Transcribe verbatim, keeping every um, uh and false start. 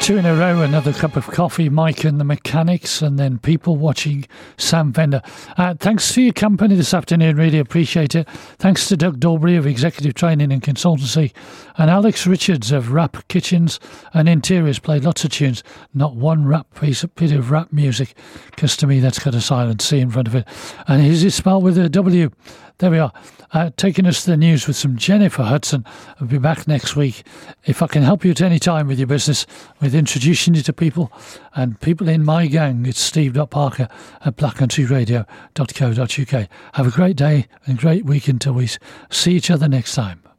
Two in a row, another cup of coffee, Mike and the Mechanics, and then People Watching, Sam Fender. Uh, thanks for your company this afternoon, really appreciate it. Thanks to Doug Dawberry of Executive Training and Consultancy, and Alex Richards of Rap Kitchens and Interiors. Played lots of tunes, not one rap piece, a bit of rap music, because to me that's got a silent C in front of it. And here's it spelled with a W. There we are. Uh, taking us to the news with some Jennifer Hudson. I'll be back next week. If I can help you at any time with your business, with introducing you to people and people in my gang, it's steve.parker at black country radio dot co dot uk. Have a great day and great week until we see each other next time.